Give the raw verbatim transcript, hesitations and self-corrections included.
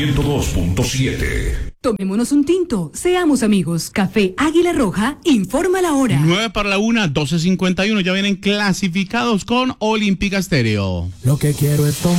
ciento dos punto siete. Tomémonos un tinto, seamos amigos. Café Águila Roja, informa la hora. nueve para la una, doce cincuenta y uno. Ya vienen clasificados con Olímpica Estéreo. Lo que quiero es tomar.